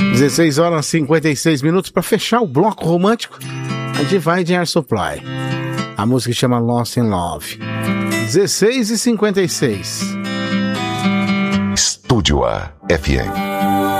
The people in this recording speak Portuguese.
16 horas e 56 minutos para fechar o bloco romântico. A Divine Air Supply. A música chama Lost in Love. 16 e 56. Estúdio A FM.